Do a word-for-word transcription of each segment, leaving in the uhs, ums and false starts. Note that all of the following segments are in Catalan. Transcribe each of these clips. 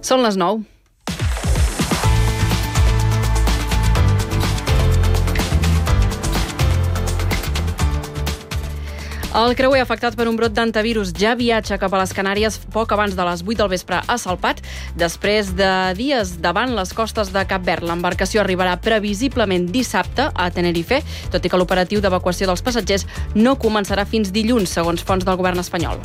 Són les nou. El creuer afectat per un brot d'antivirus ja viatja cap a les Canàries poc abans de les vuit del vespre a Salpat. Després de dies davant les costes de Cap Verd, l'embarcació arribarà previsiblement dissabte a Tenerife, tot i que l'operatiu d'evacuació dels passatgers no començarà fins dilluns, segons fonts del govern espanyol.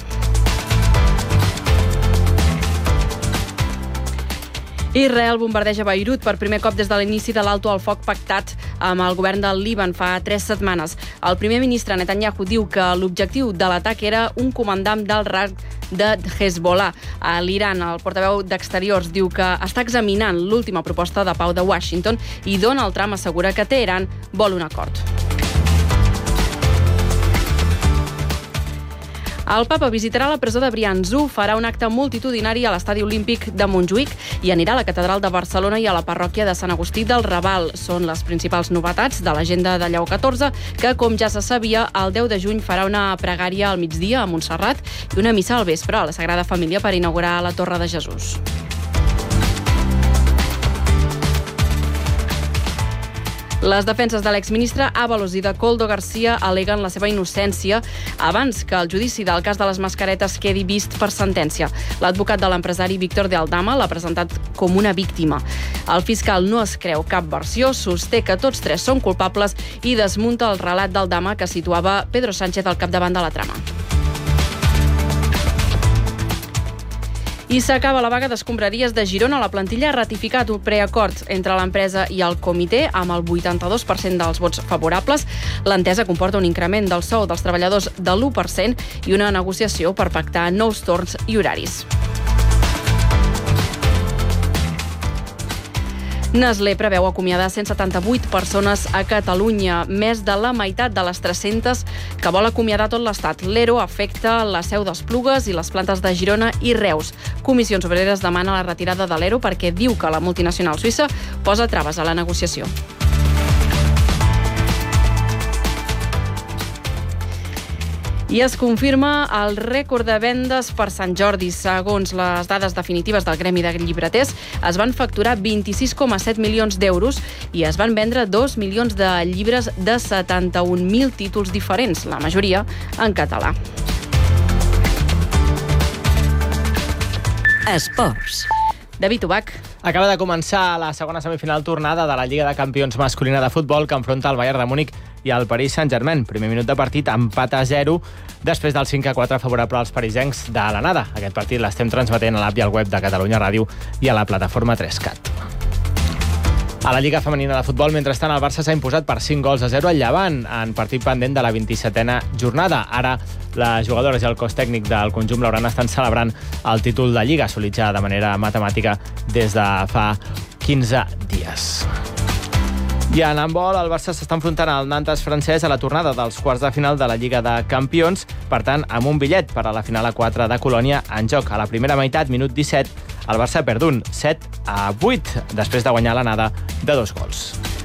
Israel bombardeja Beirut per primer cop des de l'inici de l'alto al foc pactat amb el govern del Líban fa tres setmanes. El primer ministre Netanyahu diu que l'objectiu de l'atac era un comandant del R A C de Hezbollah. A l'Iran, el portaveu d'Exteriors diu que està examinant l'última proposta de pau de Washington i Donald Trump assegura que Teheran vol un acord. El papa visitarà la presó de Briançó, farà un acte multitudinari a l'estadi olímpic de Montjuïc i anirà a la catedral de Barcelona i a la parròquia de Sant Agustí del Raval. Són les principals novetats de l'agenda de Lleó catorze, que, com ja se sabia, el deu de juny farà una pregària al migdia a Montserrat i una missa al vespre a la Sagrada Família per inaugurar la Torre de Jesús. Les defenses de l'exministre Ábalos i de Koldo García aleguen la seva innocència abans que el judici del cas de les mascaretes quedi vist per sentència. L'advocat de l'empresari Víctor de Aldama l'ha presentat com una víctima. El fiscal no es creu cap versió, sosté que tots tres són culpables i desmunta el relat d'Aldama que situava Pedro Sánchez al capdavant de la trama. I s'acaba la vaga d'escombraries de Girona. La plantilla ha ratificat un preacord entre l'empresa i el comitè amb el vuitanta-dos per cent dels vots favorables. L'entesa comporta un increment del sou dels treballadors de l'u per cent i una negociació per pactar nous torns i horaris. Nestlé preveu acomiadar cent setanta-vuit persones a Catalunya, més de la meitat de les tres-centes que vol acomiadar tot l'Estat. L'ERO afecta la seu d'Esplugues i les plantes de Girona i Reus. Comissions Obreres demana la retirada de l'ERO perquè diu que la multinacional suïssa posa traves a la negociació. I es confirma el rècord de vendes per Sant Jordi. Segons les dades definitives del Gremi de Llibreters, es van facturar vint-i-sis coma set milions d'euros i es van vendre dos milions de llibres de setanta-un mil títols diferents, la majoria en català. Esports. David Ubach. Acaba de començar la segona semifinal tornada de la Lliga de Campions masculina de futbol que enfronta el Bayern de Múnich i el Paris Saint-Germain. Primer minut de partit, empat a zero, després del cinc a quatre favorable als parisencs de l'anada. Aquest partit l'estem transmetent a l'app i al web de Catalunya Ràdio i a la plataforma tres cat. A la Lliga Femenina de Futbol, mentrestant, el Barça s'ha imposat per cinc gols a zero al Llevant en partit pendent de la vint-i-setena jornada. Ara, les jugadores i el cos tècnic del conjunt blaugrana estan celebrant el títol de Lliga, assolit ja de manera matemàtica des de fa quinze dies. I en handbol, el Barça s'està enfrontant al Nantes francès a la tornada dels quarts de final de la Lliga de Campions, per tant, amb un bitllet per a la final a quatre de Colònia en joc. A la primera meitat, minut disset, el Barça perd un set a vuit, després de guanyar l'anada de dos gols.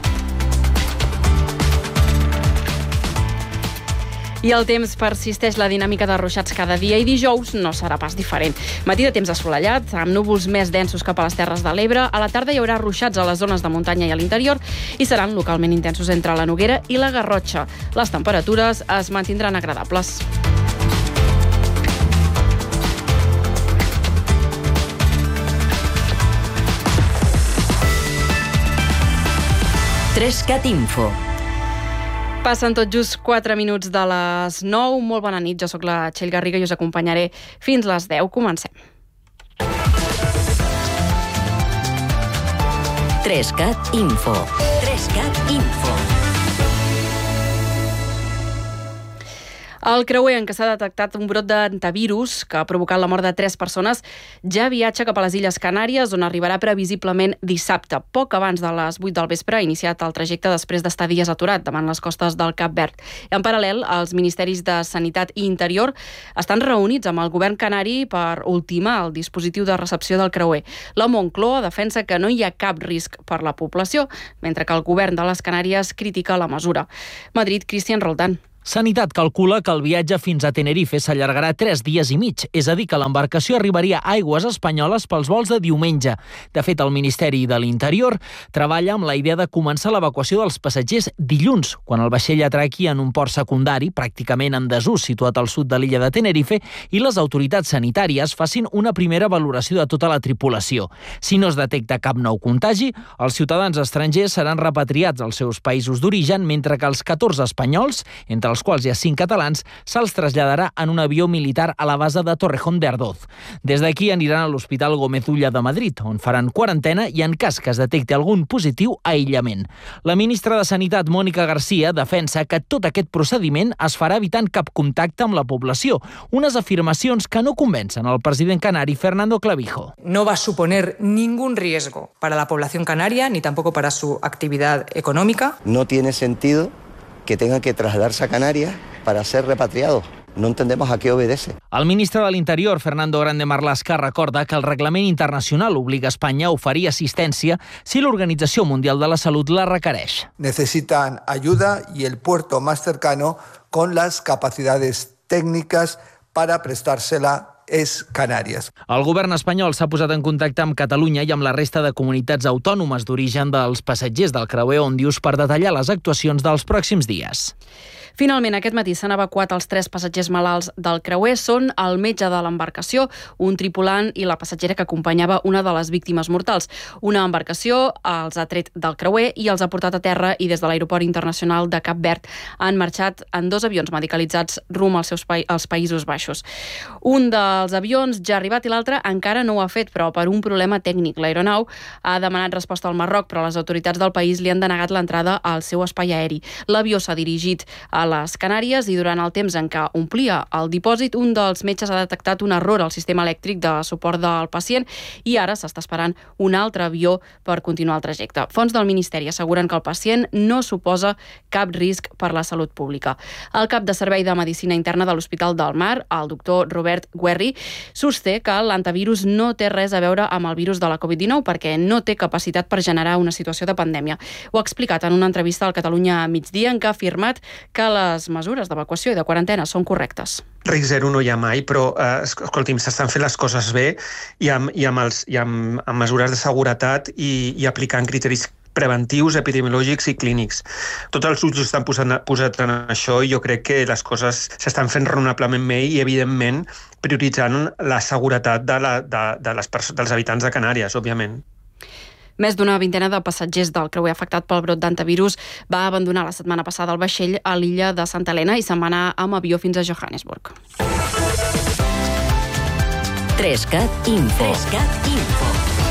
I el temps persisteix la dinàmica de ruixats cada dia i dijous no serà pas diferent. Matí de temps assolellat, amb núvols més densos cap a les Terres de l'Ebre. A la tarda hi haurà ruixats a les zones de muntanya i a l'interior i seran localment intensos entre la Noguera i la Garrotxa. Les temperatures es mantindran agradables. tres cat Info. Passen tot just quatre minuts de les nou. Molt bona nit, jo sóc la Txell Garriga i us acompanyaré fins les deu. Comencem. tres cat Info. tres cat Info. El creuer en què s'ha detectat un brot d'antivirus que ha provocat la mort de tres persones ja viatja cap a les Illes Canàries, on arribarà previsiblement dissabte. Poc abans de les vuit del vespre ha iniciat el trajecte després d'estar dies aturat davant les costes del Cap Verd. En paral·lel, els ministeris de Sanitat i Interior estan reunits amb el govern canari per ultimar el dispositiu de recepció del creuer. La Moncloa defensa que no hi ha cap risc per la població, mentre que el govern de les Canàries critica la mesura. Madrid, Cristian Roldán. Sanitat calcula que el viatge fins a Tenerife s'allargarà tres dies i mig, és a dir, que l'embarcació arribaria a aigües espanyoles pels vols de diumenge. De fet, el Ministeri de l'Interior treballa amb la idea de començar l'evacuació dels passatgers dilluns, quan el vaixell atraqui en un port secundari, pràcticament en desús, situat al sud de l'illa de Tenerife, i les autoritats sanitàries facin una primera valoració de tota la tripulació. Si no es detecta cap nou contagi, els ciutadans estrangers seran repatriats als seus països d'origen, mentre que els catorze espanyols, entre els quals hi ha cinc catalans, se'ls traslladarà en un avió militar a la base de Torrejón de Ardoz. Des d'aquí aniran a l'Hospital Gómez Ulla de Madrid, on faran quarantena i, en cas que es detecti algun positiu, aïllament. La ministra de Sanitat, Mónica García, defensa que tot aquest procediment es farà evitant cap contacte amb la població, unes afirmacions que no convencen el president canari Fernando Clavijo. No va a suponer ningún riesgo para la población canaria, ni tampoco para su actividad económica. No tiene sentido que tengan que trasladarse a Canarias para ser repatriados. No entendemos a què obedece. El ministre de l'Interior, Fernando Grande Marlaska, recorda que el reglament internacional obliga a Espanya a oferir assistència si l'Organització Mundial de la Salut la requereix. Necesitan ayuda y el puerto más cercano con las capacidades técnicas para prestársela és Canàries. El govern espanyol s'ha posat en contacte amb Catalunya i amb la resta de comunitats autònomes d'origen dels passatgers del creuer Òndius per detallar les actuacions dels pròxims dies. Finalment, aquest matí s'han evacuat els tres passatgers malalts del creuer. Són el metge de l'embarcació, un tripulant i la passatgera que acompanyava una de les víctimes mortals. Una embarcació els ha tret del creuer i els ha portat a terra i des de l'aeroport internacional de Cap Verd han marxat en dos avions medicalitzats rumb als seus pa- als Països Baixos. Un dels avions ja ha arribat i l'altre encara no ho ha fet, però per un problema tècnic. L'aeronau ha demanat resposta al Marroc, però les autoritats del país li han denegat l'entrada al seu espai aeri. L'avió s'ha dirigit a les Canàries i durant el temps en què omplia el dipòsit, un dels metges ha detectat un error al sistema elèctric de suport del pacient i ara s'està esperant un altre avió per continuar el trajecte. Fonts del Ministeri asseguren que el pacient no suposa cap risc per la salut pública. El cap de Servei de Medicina Interna de l'Hospital del Mar, el doctor Robert Guerri, sosté que l'antivirus no té res a veure amb el virus de la covid dinou perquè no té capacitat per generar una situació de pandèmia. Ho ha explicat en una entrevista al Catalunya a migdia en què ha afirmat que les mesures d'evacuació i de quarantena són correctes. Risc zero no hi ha mai, però eh, escolti'm, s'estan fent les coses bé i amb, i amb, els, i amb, amb mesures de seguretat i, i aplicant criteris preventius, epidemiològics i clínics. Tots els ulls estan posant, posats en això i jo crec que les coses s'estan fent raonablement bé i, evidentment, prioritzant la seguretat de la, de, de les perso- dels habitants de Canàries, òbviament. Més d'una vintena de passatgers del creuer afectat pel brot d'antivirus va abandonar la setmana passada el vaixell a l'illa de Santa Helena i se'n va anar amb avió fins a Johannesburg. Trescat Info. Trescat Info.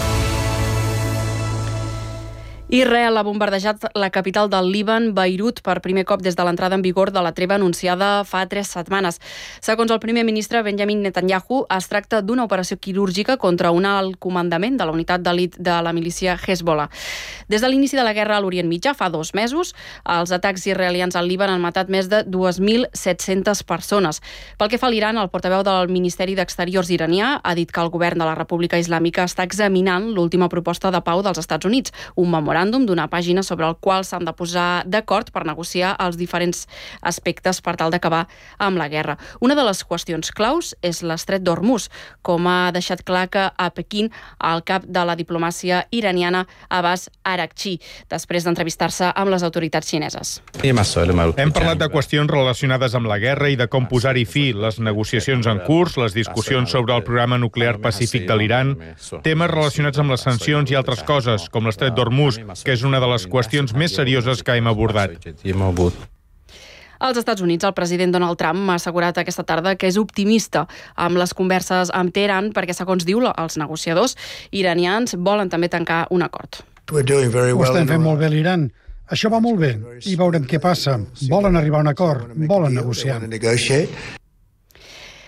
Israel ha bombardejat la capital del Líban, Beirut, per primer cop des de l'entrada en vigor de la treva anunciada fa tres setmanes. Segons el primer ministre Benjamin Netanyahu, es tracta d'una operació quirúrgica contra un alt comandament de la unitat d'elit de la milícia Hezbollah. Des de l'inici de la guerra a l'Orient Mitjà, fa dos mesos, els atacs israelians al Líban han matat més de dues mil set-centes persones. Pel que fa a l'Iran, el portaveu del Ministeri d'Exteriors iranià ha dit que el govern de la República Islàmica està examinant l'última proposta de pau dels Estats Units, un memoràndum d'una pàgina sobre el qual s'han de posar d'acord per negociar els diferents aspectes per tal d'acabar amb la guerra. Una de les qüestions claus és l'estret d'Hormuz, com ha deixat clar que a Pequín el cap de la diplomàcia iraniana Abbas Araghchi, després d'entrevistar-se amb les autoritats xineses. Hem parlat de qüestions relacionades amb la guerra i de com posar-hi fi, les negociacions en curs, les discussions sobre el programa nuclear pacífic de l'Iran, temes relacionats amb les sancions i altres coses, com l'estret d'Hormuz, que és una de les qüestions més serioses que hem abordat. Als Estats Units, el president Donald Trump ha assegurat aquesta tarda que és optimista amb les converses amb Teheran perquè, segons diu, els negociadors iranians volen també tancar un acord. Ho estem fent molt bé a l'Iran. Això va molt bé i veurem què passa. Volen arribar a un acord, volen negociar.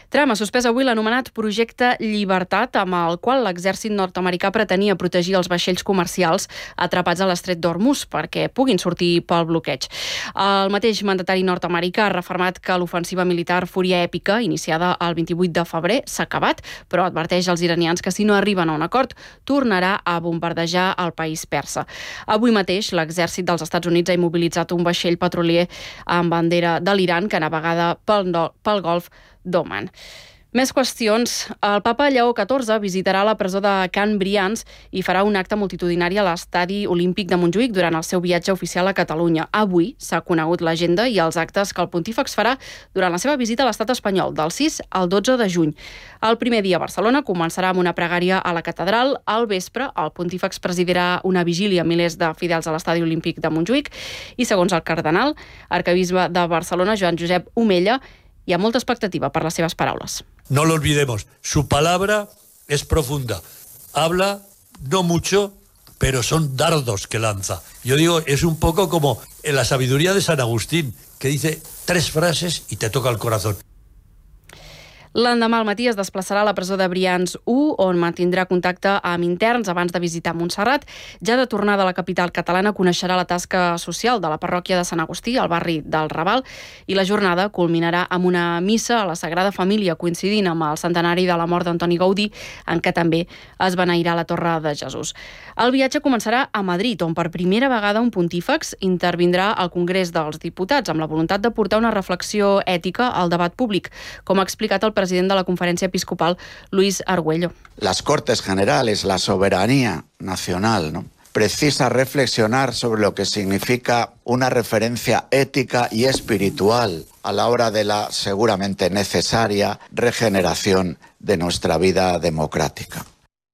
Trump ha suspès avui l'anomenat Projecte Llibertat, amb el qual l'exèrcit nord-americà pretenia protegir els vaixells comercials atrapats a l'estret d'Hormuz perquè puguin sortir pel bloqueig. El mateix mandatari nord-americà ha refermat que l'ofensiva militar Fúria Èpica, iniciada el vint-i-vuit de febrer, s'ha acabat, però adverteix als iranians que si no arriben a un acord, tornarà a bombardejar el país persa. Avui mateix, l'exèrcit dels Estats Units ha immobilitzat un vaixell petrolier amb bandera de l'Iran que navegada pel, no, pel golf d'Oman. Més qüestions. El papa Lleó catorze visitarà la presó de Can Brians i farà un acte multitudinari a l'estadi olímpic de Montjuïc durant el seu viatge oficial a Catalunya. Avui s'ha conegut l'agenda i els actes que el pontífex farà durant la seva visita a l'estat espanyol, del sis al dotze de juny. El primer dia a Barcelona començarà amb una pregària a la catedral. Al vespre, el pontífex presidirà una vigília a milers de fidels a l'estadi olímpic de Montjuïc i, segons el cardenal, arquebisbe de Barcelona, Joan Josep Omella, hi ha molta expectativa per les seves paraules. No lo olvidemos, su palabra es profunda. Habla no mucho, pero son dardos que lanza. Yo digo, es un poco como en la sabiduría de San Agustín, que dice tres frases y te toca el corazón. L'endemà al matí es desplaçarà a la presó de Brians u, on mantindrà contacte amb interns abans de visitar Montserrat. Ja de tornada a la capital catalana coneixerà la tasca social de la parròquia de Sant Agustí, al barri del Raval, i la jornada culminarà amb una missa a la Sagrada Família, coincidint amb el centenari de la mort d'Antoni Gaudí, en què també es beneirà la Torre de Jesús. El viatge començarà a Madrid, on per primera vegada un pontífex intervindrà al Congrés dels Diputats, amb la voluntat de portar una reflexió ètica al debat públic, com ha explicat el president president de la Conferencia Episcopal, Luis Argüello. Las Cortes Generales, la soberanía nacional, ¿no?, precisa reflexionar sobre lo que significa una referencia ética y espiritual a la hora de la seguramente necesaria regeneración de nuestra vida democrática.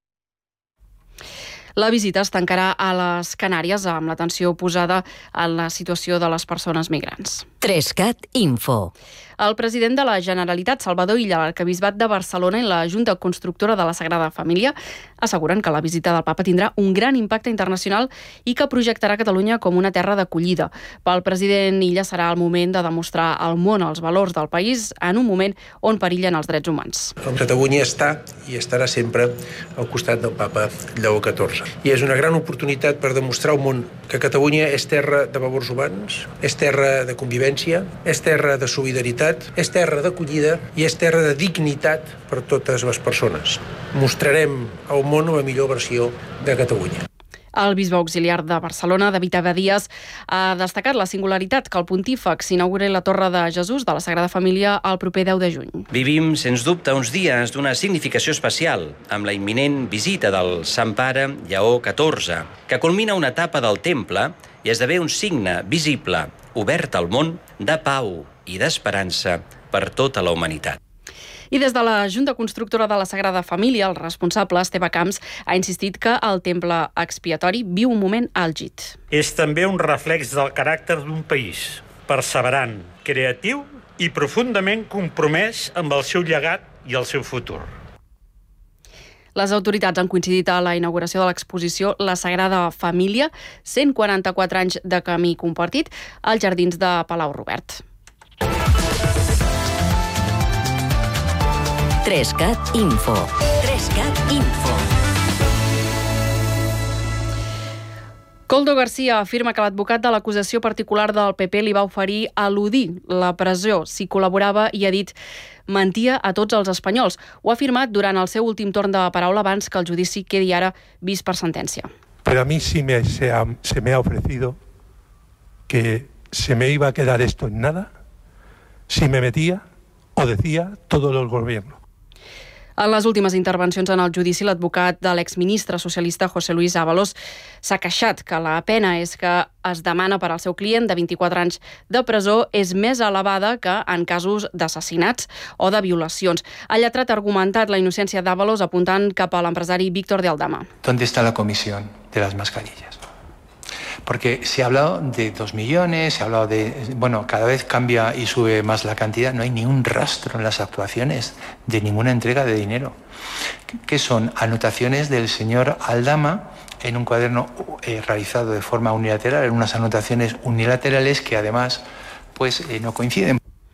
La visita es tancarà a les Canàries amb l'atenció posada en la situació de les persones migrants. Trescat Info. El president de la Generalitat, Salvador Illa, l'arquebisbat de Barcelona i la Junta Constructora de la Sagrada Família asseguren que la visita del papa tindrà un gran impacte internacional i que projectarà Catalunya com una terra d'acollida. Pel president Illa serà el moment de demostrar al món els valors del país en un moment on perillen els drets humans. Catalunya està i estarà sempre al costat del papa Lleó catorze. I és una gran oportunitat per demostrar al món que Catalunya és terra de valors humans, és terra de convivència, és terra de solidaritat, és terra d'acollida i és terra de dignitat per totes les persones. Mostrarem al món la millor versió de Catalunya. El bisbe auxiliar de Barcelona, David Abadías, ha destacat la singularitat que el pontífex inauguri la Torre de Jesús de la Sagrada Família el proper deu de juny. Vivim, sens dubte, uns dies d'una significació especial, amb la imminent visita del Sant Pare Lleó catorze, que culmina una etapa del temple i esdevé un signe visible, obert al món, de pau i d'esperança per tota la humanitat. I des de la Junta Constructora de la Sagrada Família, el responsable, Esteve Camps, ha insistit que el temple expiatori viu un moment àlgid. És també un reflex del caràcter d'un país, perseverant, creatiu i profundament compromès amb el seu llegat i el seu futur. Les autoritats han coincidit a la inauguració de l'exposició La Sagrada Família, cent quaranta-quatre anys de camí compartit, als jardins de Palau Robert. Trescat Info. Trescat Info. Koldo García afirma que l'advocat de l'acusació particular del P P li va oferir eludir la presó si col·laborava i ha dit mentia a tots els espanyols. Ho ha afirmat durant el seu últim torn de paraula abans que el judici quedi ara vist per sentència. Pero a mí sí me, se, ha, se me ha ofrecido que se me iba a quedar esto en nada si me metía o decía todo el gobierno. En les últimes intervencions en el judici, l'advocat de l'exministre socialista José Luis Ábalos s'ha queixat que la pena és que es demana per al seu client de vint-i-quatre anys de presó és més elevada que en casos d'assassinats o de violacions. El lletrat ha argumentat la innocència d'Ábalos apuntant cap a l'empresari Víctor de Aldama. ¿Dónde está la comisión de las mascarillas? Porque se ha hablado de dos millones, se ha hablado de... Bueno, cada vez cambia y sube más la cantidad. No hay ni un rastro en las actuaciones de ninguna entrega de dinero. Que son anotaciones del señor Aldama en un cuaderno eh, realizado de forma unilateral, en unas anotaciones unilaterales que además pues, eh, no coinciden.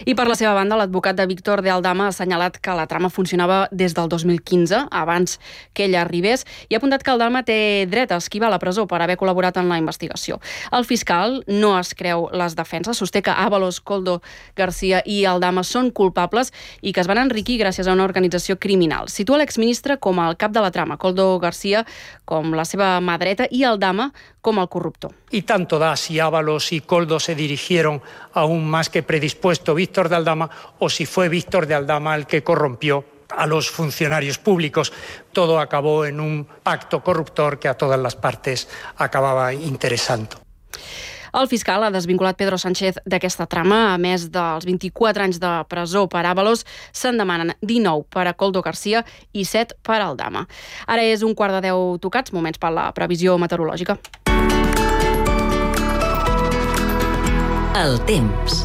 I per la seva banda, l'advocat de Víctor de Aldama ha assenyalat que la trama funcionava des del dos mil quinze, abans que ell arribés, i ha apuntat que Aldama té dret a esquivar la presó per haver col·laborat en la investigació. El fiscal no es creu les defenses, sosté que Ábalos, Koldo García i Aldama són culpables i que es van enriquir gràcies a una organització criminal. Situa l'exministre com el cap de la trama, Koldo García com la seva mà dreta i Aldama com el corruptor. Y tanto da si Ábalos y Koldo se dirigieron a un más que predispuesto Víctor de Aldama o si fue Víctor de Aldama el que corrompió a los funcionarios públicos. Todo acabó en un pacto corruptor que a todas las partes acababa interesando. El fiscal ha desvinculat Pedro Sánchez d'aquesta trama. A més dels vint-i-quatre anys de presó per Ábalos, se'n demanen dinou per a Koldo García i set per a Aldama. Ara és un quart de deu tocats, moments per la previsió meteorològica. El temps.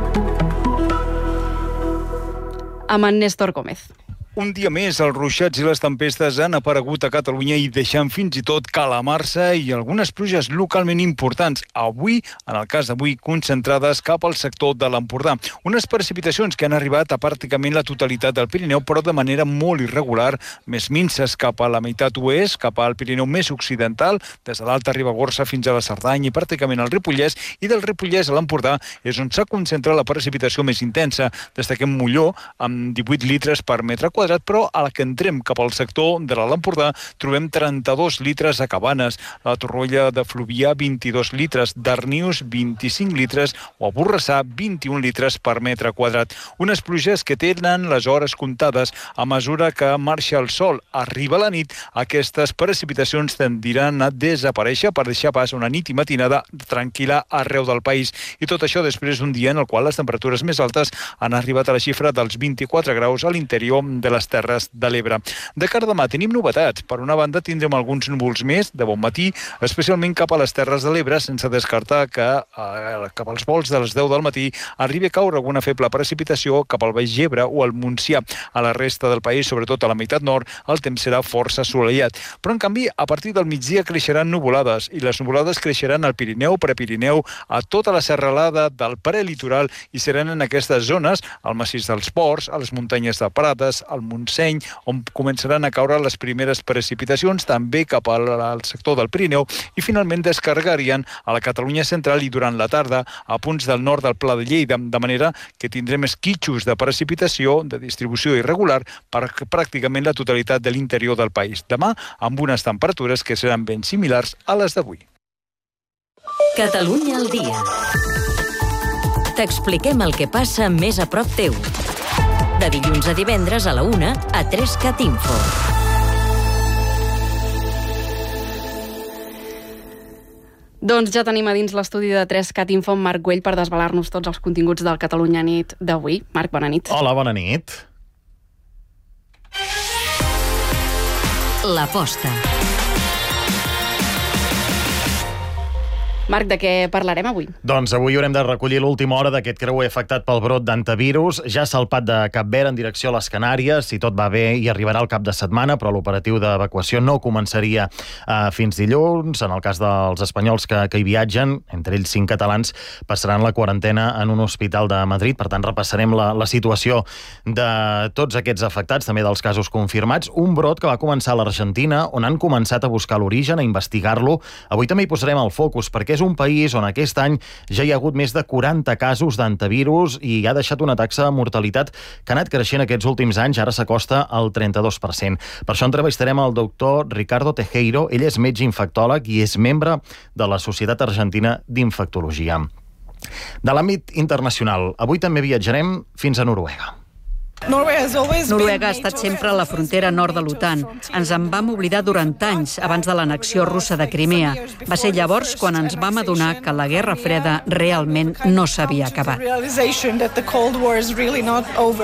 Amb en Néstor Gómez. Un dia més, els ruixats i les tempestes han aparegut a Catalunya i deixant fins i tot calamar-se i algunes pluges localment importants. Avui, en el cas d'avui, concentrades cap al sector de l'Empordà. Unes precipitacions que han arribat a pràcticament la totalitat del Pirineu, però de manera molt irregular, més minces cap a la meitat oest, cap al Pirineu més occidental, des de l'Alta Ribagorça fins a la Cerdanya i pràcticament al Ripollès, i del Ripollès a l'Empordà és on s'ha concentrat la precipitació més intensa. Destaquem Molló, amb divuit litres per metre quadrat, però a la que entrem cap al sector de l'Alt Empordà trobem trenta-dos litres a Cabanes, a la Torroella de Fluvià vint-i-dos litres, Darnius vint-i-cinc litres o a Borrassà vint-i-un litres per metre quadrat. Unes pluges que tenen les hores comptades. A mesura que marxa el sol, arriba la nit, aquestes precipitacions tendiran a desaparèixer per deixar pas una nit i matinada tranquil·la arreu del país. I tot això després d'un dia en el qual les temperatures més altes han arribat a la xifra dels vint-i-quatre graus a l'interior de les Terres de l'Ebre. De cara a demà tenim novetats. Per una banda tindrem alguns núvols més de bon matí, especialment cap a les Terres de l'Ebre, sense descartar que eh, cap als volts de les deu del matí arribi a caure alguna feble precipitació cap al Baix Ebre o al Montsià. A la resta del país, sobretot a la meitat nord, el temps serà força assolellat. Però, en canvi, a partir del migdia creixeran nuvolades, i les nuvolades creixeran al Pirineu, Prepirineu, a tota la serralada del prelitoral, i seran en aquestes zones, al massís dels Ports, a les muntanyes de Prades, al Montseny, on començaran a caure les primeres precipitacions, també cap al, al sector del Pirineu, i finalment descarregarien a la Catalunya central i durant la tarda a punts del nord del Pla de Lleida, de manera que tindrem esquitxos de precipitació de distribució irregular per pràcticament la totalitat de l'interior del país. Demà, amb unes temperatures que seran ben similars a les d'avui. Catalunya al dia. T'expliquem el que passa més a prop teu. De dilluns a divendres a la una a tres cat info. Doncs ja tenim a dins l'estudi de tres cat info amb Marc Güell per desvelar-nos tots els continguts del Catalunya Nit d'avui. Marc, bona nit. Hola, bona nit. L'aposta. Marc, de què parlarem avui? Doncs avui haurem de recollir l'última hora d'aquest creuer afectat pel brot d'antivirus. Ja ha salpat de Cap Verd en direcció a les Canàries. Si tot va bé, hi arribarà el cap de setmana, però l'operatiu d'evacuació no començaria eh, fins dilluns. En el cas dels espanyols que, que hi viatgen, entre ells cinc catalans, passaran la quarantena en un hospital de Madrid. Per tant, repassarem la, la situació de tots aquests afectats, també dels casos confirmats. Un brot que va començar a l'Argentina, on han començat a buscar l'origen, a investigar-lo. Avui també hi posarem el focus, perquè és un país on aquest any ja hi ha hagut més de quaranta casos d'antivirus i ha deixat una taxa de mortalitat que ha anat creixent aquests últims anys, ara s'acosta al trenta-dos per cent. Per això entrevistarem el doctor Ricardo Tejero. Ell és metge infectòleg i és membre de la Societat Argentina d'Infectologia. De l'àmbit internacional, avui també viatjarem fins a Noruega. Noruega ha estat sempre a la frontera nord de l'OTAN. Ens en vam oblidar durant anys, abans de l'annexió russa de Crimea. Va ser llavors quan ens vam adonar que la Guerra Freda realment no s'havia acabat.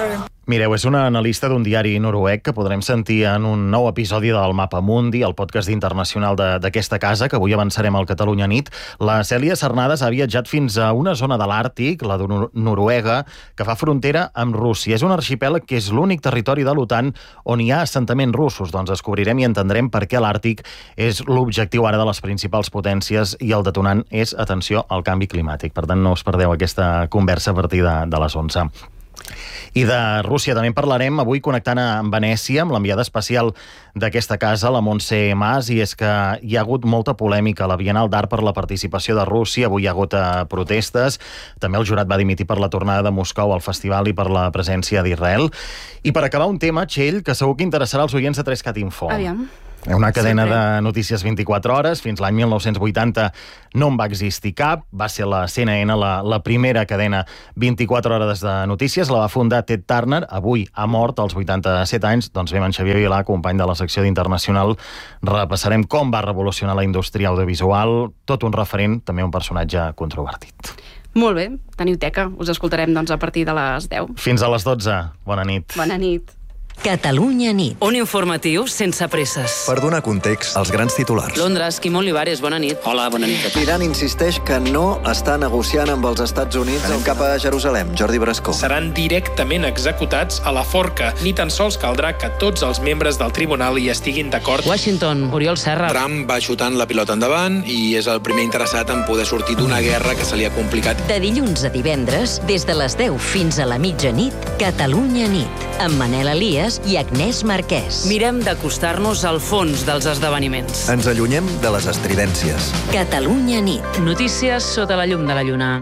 Mireu, és una analista d'un diari noruec que podrem sentir en un nou episodi del Mapa Mundi, el podcast internacional d'aquesta casa, que avui avançarem al Catalunya Nit. La Cèlia Cernades ha viatjat fins a una zona de l'Àrtic, la de Noruega, que fa frontera amb Rússia. És un arxipèlag que és l'únic territori de l'OTAN on hi ha assentaments russos. Doncs descobrirem i entendrem per què l'Àrtic és l'objectiu ara de les principals potències i el detonant és, atenció, al canvi climàtic. Per tant, no us perdeu aquesta conversa a partir de, de les onze. I de Rússia també en parlarem avui connectant amb Venècia, amb l'enviada especial d'aquesta casa, la Montse Mas, i és que hi ha hagut molta polèmica a la Bienal d'Art per la participació de Rússia. Avui hi ha hagut protestes, també el jurat va dimitir per la tornada de Moscou al festival i per la presència d'Israel. I per acabar, un tema, Txell, que segur que interessarà als oients de tres cat Info. Aviam. Una cadena de notícies vint-i-quatre hores. Fins l'any mil nou-cents vuitanta no en va existir cap. Va ser la C N N la, la primera cadena vint-i-quatre hores de notícies. La va fundar Ted Turner. Avui ha mort als vuitanta-set anys. Doncs bé, en Xavier Vilà, company de la secció d'Internacional, repassarem com va revolucionar la indústria audiovisual. Tot un referent, també un personatge controvertit. Molt bé, teniu teca. Us escoltarem doncs, a partir de les deu. Fins a les dotze. Bona nit. Bona nit. Catalunya nit. Un informatiu sense presses. Per donar context als grans titulars. Londres, Quim Olivares, bona nit. Hola, bona nit. Iran insisteix que no està negociant amb els Estats Units. Anem cap a Jerusalem. Jordi Brascó. Seran directament executats a la forca. Ni tan sols caldrà que tots els membres del tribunal hi estiguin d'acord. Washington, Oriol Serra. Trump va xutant la pilota endavant i és el primer interessat en poder sortir d'una guerra que se li ha complicat. De dilluns a divendres, des de les deu fins a la mitjanit, Catalunya nit, amb Manel Elias i Agnès Marquès. Mirem d'acostar-nos al fons dels esdeveniments. Ens allunyem de les estridències. Catalunya nit. Notícies sota la llum de la lluna.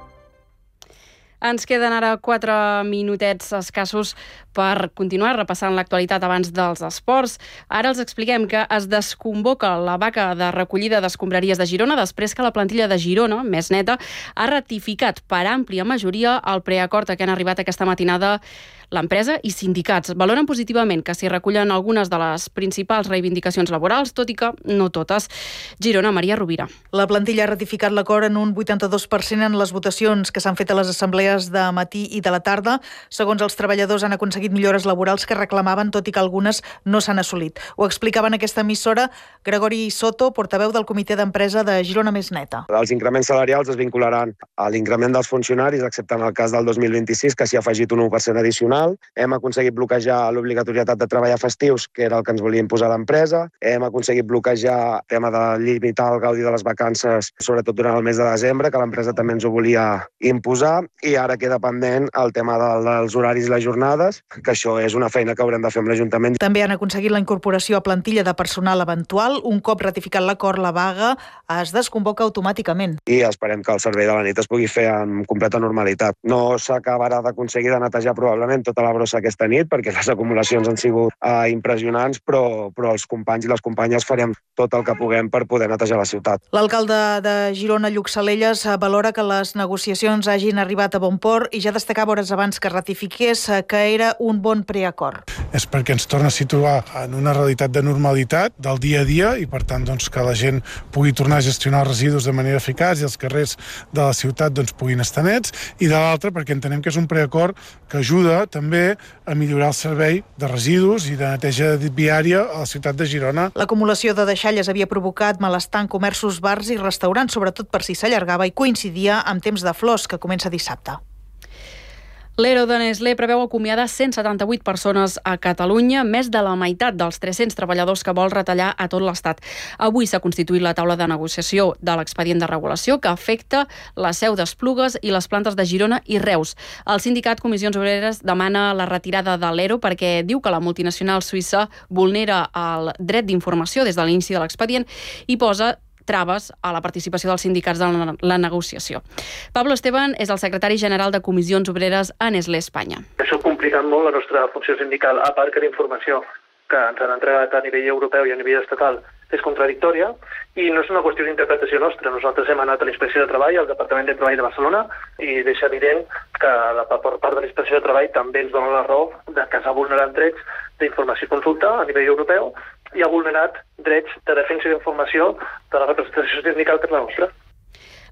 Ens queden ara quatre minutets escassos per continuar repassant l'actualitat abans dels esports. Ara els expliquem que es desconvoca la vaga de recollida d'escombraries de Girona després que la plantilla de Girona, més neta, ha ratificat per àmplia majoria el preacord a què han arribat aquesta matinada l'empresa i sindicats. Valoren positivament que s'hi recullen algunes de les principals reivindicacions laborals, tot i que no totes. Girona, Maria Rovira. La plantilla ha ratificat l'acord en un vuitanta-dos per cent en les votacions que s'han fet a les assemblees de matí i de la tarda. Segons els treballadors, han aconseguit millores laborals que reclamaven, tot i que algunes no s'han assolit. Ho explicava en aquesta emissora Gregori Soto, portaveu del comitè d'empresa de Girona Més Neta. Els increments salarials es vincularan a l'increment dels funcionaris, excepte en el cas del dos mil vint-i-sis, que s'hi ha afegit un u per cent addicional. Hem aconseguit bloquejar l'obligatorietat de treballar festius, que era el que ens volia imposar l'empresa. Hem aconseguit bloquejar el tema de limitar el gaudi de les vacances, sobretot durant el mes de desembre, que l'empresa també ens ho volia imposar. I ara queda pendent el tema dels horaris i les jornades, que això és una feina que haurem de fer amb l'Ajuntament. També han aconseguit la incorporació a plantilla de personal eventual. Un cop ratificat l'acord, la vaga es desconvoca automàticament. I esperem que el servei de la nit es pugui fer amb completa normalitat. No s'acabarà d'aconseguir de netejar probablement tota la brossa aquesta nit, perquè les acumulacions han sigut eh, impressionants, però, però els companys i les companyes farem tot el que puguem per poder netejar la ciutat. L'alcalde de Girona, Lluc Salelles, valora que les negociacions hagin arribat a bon port i ja destacava hores abans que ratifiqués que era un bon preacord. És perquè ens torna a situar en una realitat de normalitat del dia a dia i, per tant, doncs, que la gent pugui tornar a gestionar els residus de manera eficaç i els carrers de la ciutat doncs, puguin estar nets, i de l'altra perquè entenem que és un preacord que ajuda també a millorar el servei de residus i de neteja viària a la ciutat de Girona. L'acumulació de deixalles havia provocat malestar en comerços, bars i restaurants, sobretot per si s'allargava i coincidia amb temps de flors, que comença dissabte. L'Ero de Nestlé preveu acomiadar cent setanta-vuit persones a Catalunya, més de la meitat dels tres-cents treballadors que vol retallar a tot l'Estat. Avui s'ha constituït la taula de negociació de l'expedient de regulació que afecta la Seu d'Esplugues i les plantes de Girona i Reus. El sindicat Comissions Obreres demana la retirada de l'Ero perquè diu que la multinacional suïssa vulnera el dret d'informació des de l'inici de l'expedient i posa traves a la participació dels sindicats en la negociació. Pablo Esteban és el secretari general de Comissions Obreres a Nestlé Espanya. Això ha complicat molt la nostra funció sindical, a part que la informació que ens han entregat a nivell europeu i a nivell estatal és contradictòria i no és una qüestió d'interpretació nostra. Nosaltres hem anat a l'Inspecció de Treball, al Departament de Treball de Barcelona, i deixa evident que la, per part de l'Inspecció de Treball també ens dona la raó de que s'ha vulnerat drets d'informació i consulta a nivell europeu i ha vulnerat drets de defensa d'informació de la representació sindical que és la nostra.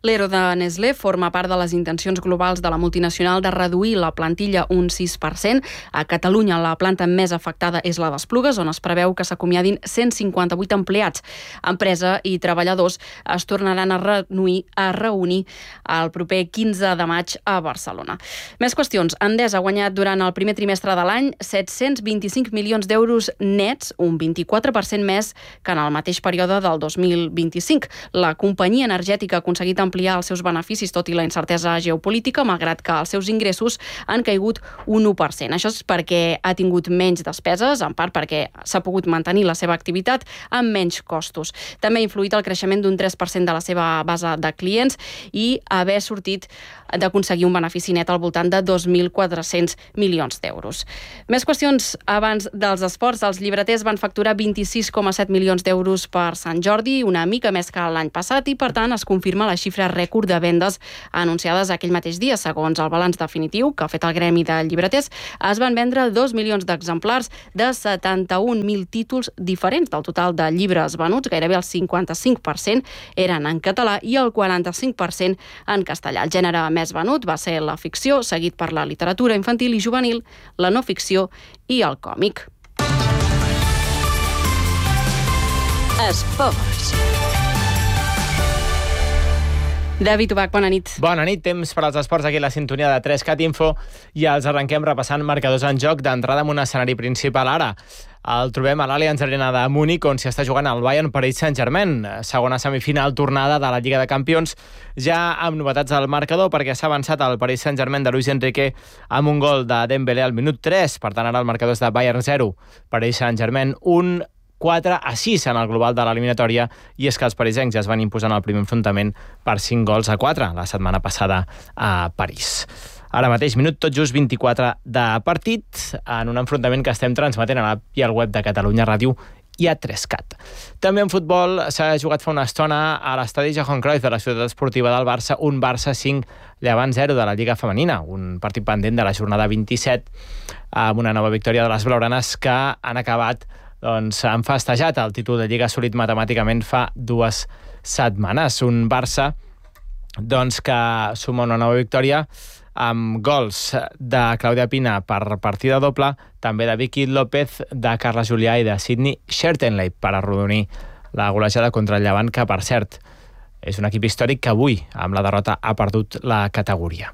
L'Ero de Nestlé forma part de les intencions globals de la multinacional de reduir la plantilla un sis per cent. A Catalunya la planta més afectada és la d'Esplugues, on es preveu que s'acomiadin cent cinquanta-vuit empleats. Empresa i treballadors es tornaran a reunir, a reunir el proper quinze de maig a Barcelona. Més qüestions. Endesa ha guanyat durant el primer trimestre de l'any set-cents vint-i-cinc milions d'euros nets, un vint-i-quatre per cent més que en el mateix període del dos mil vint-i-cinc. La companyia energètica ha aconseguit ampliar els seus beneficis tot i la incertesa geopolítica, malgrat que els seus ingressos han caigut un u per cent. Això és perquè ha tingut menys despeses, en part perquè s'ha pogut mantenir la seva activitat amb menys costos. També ha influït el creixement d'un tres per cent de la seva base de clients i haver sortit d'aconseguir un benefici net al voltant de dos mil quatre-cents milions d'euros. Més qüestions abans dels esports. Els llibreters van facturar vint-i-sis coma set milions d'euros per Sant Jordi, una mica més que l'any passat, i per tant es confirma la xifra rècord de vendes anunciades aquell mateix dia. Segons el balanç definitiu que ha fet el gremi de llibreters, es van vendre dos milions d'exemplars de setanta-un mil títols diferents. Del total de llibres venuts, gairebé el cinquanta-cinc per cent eren en català i el quaranta-cinc per cent en castellà. El gènere més venut va ser la ficció, seguit per la literatura infantil i juvenil, la no ficció i el còmic. Esports. David Ubach, bona nit. Bona nit, temps per als esports aquí a la sintonia de tres cat Info i els arrenquem repassant marcadors en joc d'entrada amb un escenari principal ara. El trobem a l'Allianz Arena de Múnich, on s'hi està jugant el Bayern Paris Saint-Germain, segona semifinal tornada de la Lliga de Campions, ja amb novetats al marcador, perquè s'ha avançat el Paris Saint-Germain de Luis Enrique amb un gol de Dembélé al minut tres, per tant ara el marcador és de Bayern zero, Paris Saint-Germain un, quatre a sis en el global de l'eliminatòria, i és que els parisencs ja es van imposar en el primer enfrontament per cinc gols a quatre la setmana passada a París. Ara mateix, minut tot just vint-i-quatre de partit, en un enfrontament que estem transmetent a l'app i al web de Catalunya Ràdio i a tres cat. També en futbol s'ha jugat fa una estona a l'estadi Johan Cruyff de la ciutat esportiva del Barça, un Barça cinc, Llevant zero de la Lliga Femenina, un partit pendent de la jornada vint-i-set, amb una nova victòria de les blaugranes que han acabat doncs, han festejat el títol de Lliga assolit matemàticament fa dues setmanes. Un Barça doncs, que suma una nova victòria amb gols de Clàudia Pina per partida doble, també de Vicky López, de Carla Julià i de Sydney Schertenleib per arrodonir la golejada contra el Llevant, que per cert és un equip històric que avui amb la derrota ha perdut la categoria.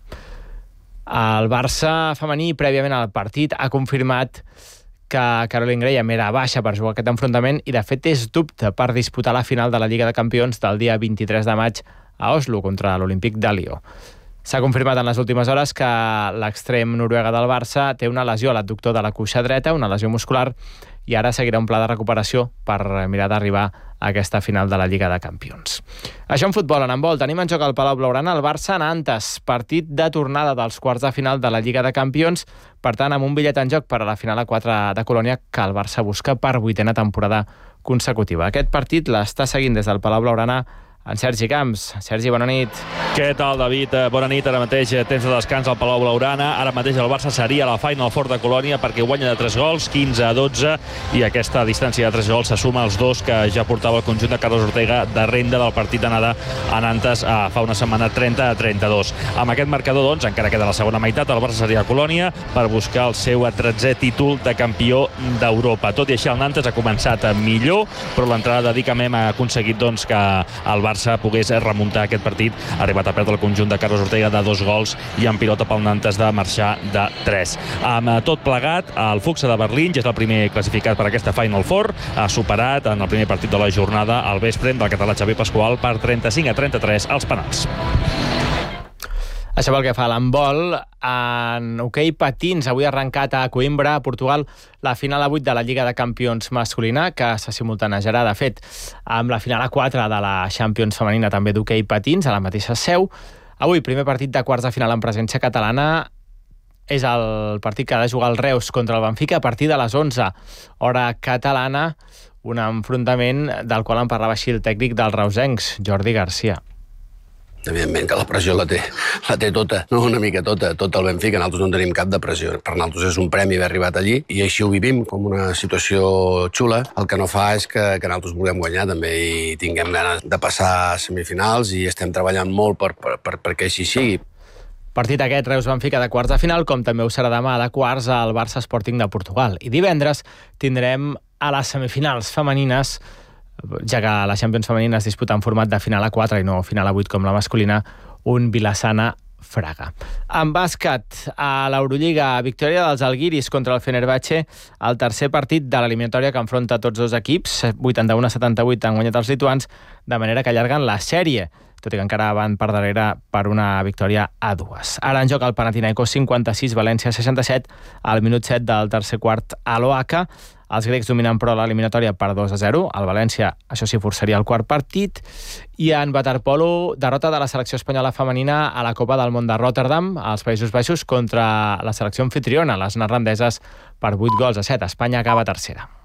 El Barça femení prèviament al partit ha confirmat que Caroline Graham era baixa per jugar aquest enfrontament i de fet és dubte per disputar la final de la Lliga de Campions del dia vint-i-tres de maig a Oslo contra l'Olímpic de Lió. S'ha confirmat en les últimes hores que l'extrem noruega del Barça té una lesió a l'adductor de la cuixa dreta, una lesió muscular, i ara seguirà un pla de recuperació per mirar d'arribar a aquesta final de la Lliga de Campions. Això en futbol. En handbol tenim en joc al Palau Blaugrana el Barça-Nantes, partit de tornada dels quarts de final de la Lliga de Campions, per tant amb un bitllet en joc per a la final a quatre de Colònia que el Barça busca per vuitena temporada consecutiva. Aquest partit l'està seguint des del Palau Blaugrana en Sergi Camps. Sergi, bona nit. Què tal, David? Bona nit. Ara mateix temps de descans al Palau Blaugrana. Ara mateix el Barça seria a la Final Four de Colònia perquè guanya de tres gols, quinze a dotze, i aquesta distància de tres gols se suma als dos que ja portava el conjunt de Carlos Ortega de renda del partit d'anada a Nantes fa una setmana, trenta a trenta-dos. Amb aquest marcador, doncs, encara queda la segona meitat, el Barça seria a Colònia per buscar el seu tretzè títol de campió d'Europa. Tot i així, el Nantes ha començat millor, però l'entrada de Dicamem ha aconseguit doncs, que el Barça pogués remuntar aquest partit. Ha arribat a perdre el conjunt de Carlos Ortega de dos gols i amb pilota pel Nantes de marxar de tres. Amb tot plegat, el Fuxa de Berlín ja és el primer classificat per aquesta Final Four. Ha superat en el primer partit de la jornada el vespre del català Xavier Pasqual per trenta-cinc a trenta-tres als penals. Això pel que fa a l'handbol. En hoquei patins, avui ha arrencat a Coimbra, a Portugal, la final a vuit de la Lliga de Campions masculina, que se simultanejarà, de fet, amb la final a quatre de la Champions femenina també d'hoquei patins, a la mateixa seu. Avui, primer partit de quarts de final en presència catalana, és el partit que ha de jugar el Reus contra el Benfica a partir de les onze, hora catalana, un enfrontament del qual en parlava així el tècnic dels reusencs, Jordi Garcia. Evidentment que la pressió la té, la té tota, no una mica tota, tot el Benfica, nosaltres no en tenim cap de pressió. Per nosaltres és un premi haver arribat allí i així ho vivim com una situació xula. El que no fa és que, que nosaltres vulguem guanyar també i tinguem ganes de passar a semifinals i estem treballant molt per, per, per, perquè així sigui. Partit aquest Reus-Benfica de quarts de final, com també ho serà demà de quarts al Barça Sporting de Portugal. I divendres tindrem a les semifinals femenines, ja que la Champions femenina es disputa en format de final a quatre i no final a vuit com la masculina, un Vilassana-Fraga. En bàsquet, a l'Eurolliga, victòria dels Algiris contra el Fenerbahce, el tercer partit de l'eliminatòria que enfronta tots dos equips, vuitanta-u a setanta-vuit han guanyat els lituans, de manera que allarguen la sèrie, tot i que encara van per darrere per una victòria a dues. Ara en joc el Panathinaikos cinquanta-sis, València seixanta-set, al minut set del tercer quart a l'Oaca. Els grecs dominen però l'eliminatòria per dos a zero. El València, això sí, forçaria el quart partit. I en waterpolo, derrota de la selecció espanyola femenina a la Copa del Món de Rotterdam, als Països Baixos, contra la selecció anfitriona, les neerlandeses, per vuit gols a set. Espanya acaba tercera.